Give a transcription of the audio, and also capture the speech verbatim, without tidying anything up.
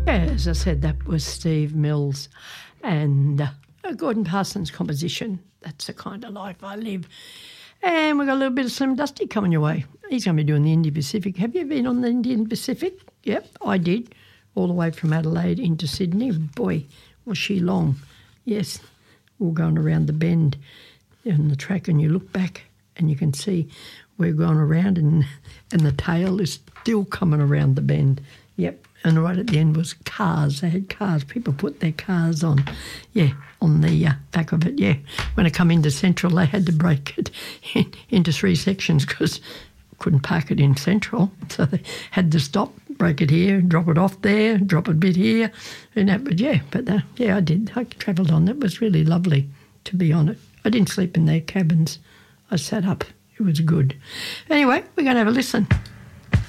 Yeah, as I said, that was Steve Mills and uh, Gordon Parsons' composition. That's the kind of life I live. And we've got a little bit of Slim Dusty coming your way. He's going to be doing the Indian Pacific. Have you been on the Indian Pacific? Yep, I did. All the way from Adelaide into Sydney. Boy, was she long. Yes, we're going around the bend in the track and you look back and you can see we're going around and, and the tail is still coming around the bend. Yep, and right at the end was cars. They had cars. People put their cars on, yeah, on the uh, back of it, yeah. When I come into Central, they had to break it in, into three sections because couldn't park it in Central. So they had to stop, break it here, drop it off there, drop a bit here. And that, but yeah, but uh, yeah, I did. I travelled on. It was really lovely to be on it. I didn't sleep in their cabins. I sat up. It was good. Anyway, we're going to have a listen.